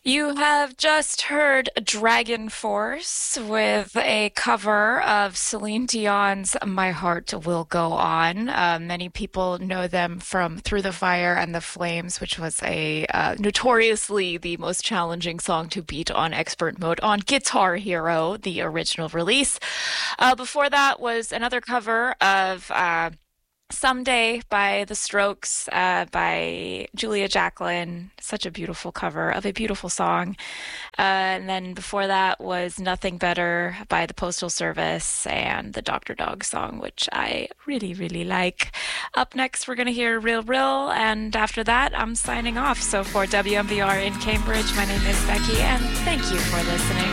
You have just heard Dragon Force with a cover of Celine Dion's My Heart Will Go On. Many people know them from Through the Fire and the Flames, which was a notoriously the most challenging song to beat on expert mode on Guitar Hero, the original release. Before that was another cover of Someday by The Strokes, by Julia Jacklin. Such a beautiful cover of a beautiful song. And then before that was Nothing Better by the Postal Service and the Dr. Dog song, which I really, really like. Up next, we're going to hear Real Real. And after that, I'm signing off. So for WMBR in Cambridge, my name is Becky, and thank you for listening.